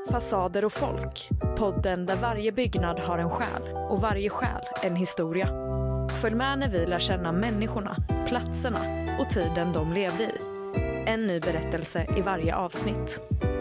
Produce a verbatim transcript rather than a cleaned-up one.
Fasader och folk. Podden där varje byggnad har en själ och varje själ en historia. Följ med när vi lär känna människorna, platserna och tiden de levde i. En ny berättelse i varje avsnitt.